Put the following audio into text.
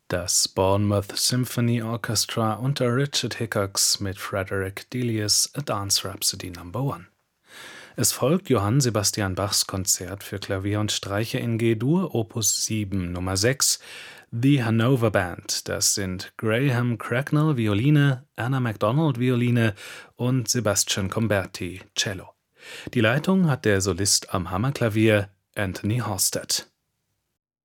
Das Bournemouth Symphony Orchestra unter Richard Hickox mit Frederick Delius A Dance Rhapsody No. 1. Es folgt Johann Sebastian Bachs Konzert für Klavier und Streicher in G-Dur, Opus 7 Nummer 6, The Hanover Band. Das sind Graham Cracknell, Violine, Anna MacDonald, Violine und Sebastian Comberti, Cello. Die Leitung hat der Solist am Hammerklavier Anthony Halstead.